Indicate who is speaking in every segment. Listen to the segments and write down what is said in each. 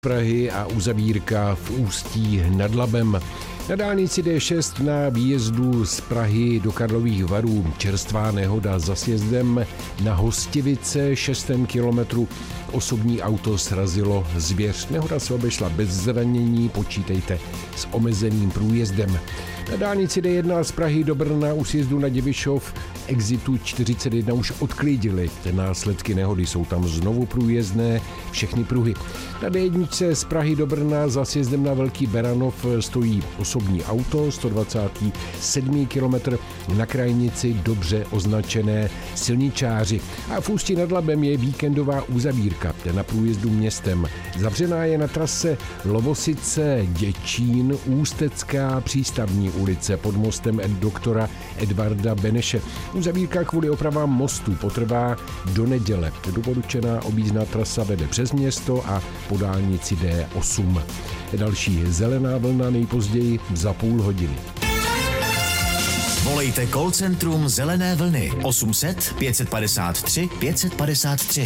Speaker 1: Prahy a uzavírka v Ústí nad Labem. Na dálnici D6 na výjezdu z Prahy do Karlových Varů čerstvá nehoda za sjezdem na Hostivice 6. kilometru. Osobní auto srazilo zvěř. Nehoda se obešla bez zranění, počítejte s omezeným průjezdem. Na dálnici D1 z Prahy do Brna u sjezdu na Děvišov exitu 41 už odklidili. Následky nehody jsou tam znovu průjezdné, všechny pruhy. Na D1 z Prahy do Brna za sjezdem na Velký Beranov stojí osobní auto, 127. kilometr, na krajnici dobře označené silničáři. A v Ústí nad Labem je víkendová uzavírka na průjezdu městem. Zavřená je na trase Lovosice Děčín, Ústecká přístavní ulice pod mostem doktora Edvarda Beneše. Uzavírka kvůli opravám mostu potrvá do neděle. Doporučená objízdná trasa vede přes město a po dálnici D8. Další zelená vlna nejpozději za půl hodiny.
Speaker 2: Volejte call centrum Zelené vlny 800 553 553.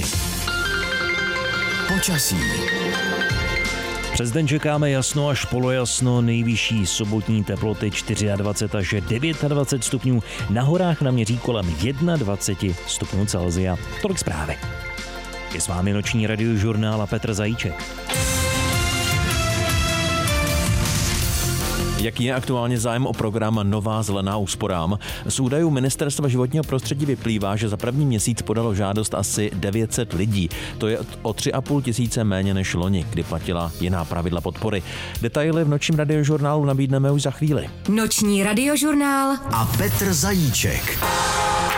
Speaker 2: Počasí.
Speaker 3: Přes den čekáme jasno až polojasno, nejvyšší sobotní teploty 24 až 29 stupňů, na horách naměří kolem 21 stupňů Celsia. Tolik zprávy. Je s vámi noční radiožurnál a Petr Zajíček.
Speaker 4: Jaký je aktuálně zájem o program Nová zelená úsporám? Z údajů Ministerstva životního prostředí vyplývá, že za první měsíc podalo žádost asi 900 lidí. To je o 3,5 tisíce méně než loni, kdy platila jiná pravidla podpory. Detaily v nočním radiožurnálu nabídneme už za chvíli.
Speaker 5: Noční radiožurnál
Speaker 2: a Petr Zajíček.